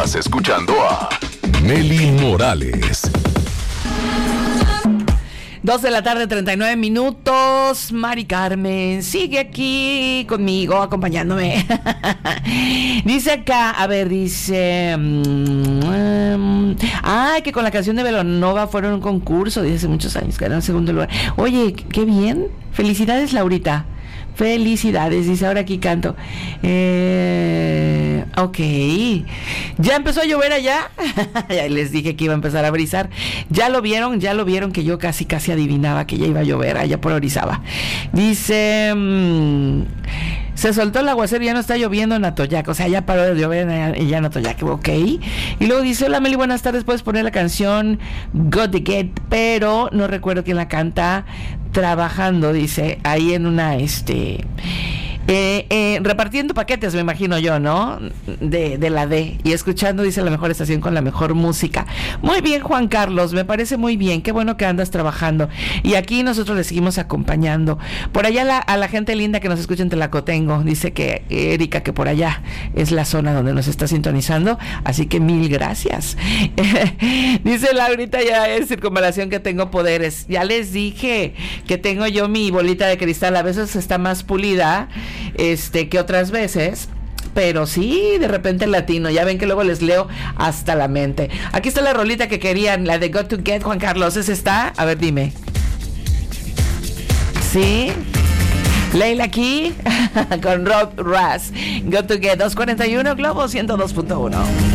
Estás escuchando a Meli Morales. 2 de la tarde, 39 minutos. Mari Carmen sigue aquí conmigo, acompañándome. Dice acá, a ver, dice... que con la canción de Belanova fueron a un concurso, dice hace muchos años, quedaron en segundo lugar. Oye, qué bien. Felicidades, Laurita. Felicidades, dice, ahora aquí canto. Ok. ¿Ya empezó a llover allá? Ya les dije que iba a empezar a brisar. ¿Ya lo vieron que yo casi adivinaba que ya iba a llover allá por Orizaba? Dice... se soltó el aguacero y ya no está lloviendo en Atoyac. O sea, ya paró de llover ya en Atoyac. Ok. Y luego dice, hola Meli, buenas tardes. Puedes poner la canción Got to Get, pero no recuerdo quién la canta. Trabajando, dice, ahí en una repartiendo paquetes, me imagino yo, ¿no? De la D. Y escuchando, dice, la mejor estación con la mejor música. Muy bien, Juan Carlos, me parece muy bien. Qué bueno que andas trabajando. Y aquí nosotros le seguimos acompañando. Por allá a la gente linda que nos escucha en Tlacotengo. Dice que Erika, que por allá es la zona donde nos está sintonizando. Así que mil gracias. Dice Laurita, ya es circunvalación que tengo poderes. Ya les dije que tengo yo mi bolita de cristal. A veces está más pulida que otras veces, pero sí, de repente latino. Ya ven que luego les leo hasta la mente. Aquí está la rolita que querían, la de Got to Get, Juan Carlos. ¿Esa está? A ver, dime. ¿Sí? Leila aquí con Rob Ras. Got to Get, 241 Globo 102.1.